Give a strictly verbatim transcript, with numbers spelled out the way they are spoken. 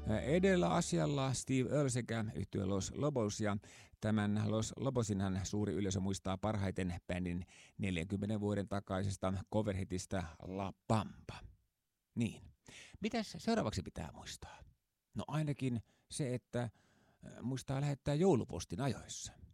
Edellä asialla Steve Earle sekä yhtye Los Lobos, ja tämän Los Lobosinhan suuri yleisö muistaa parhaiten bändin neljänkymmenen vuoden takaisesta coverhitistä La Bamba. Niin, mitäs seuraavaksi pitää muistaa? No ainakin se, että muistaa lähettää joulupostin ajoissa.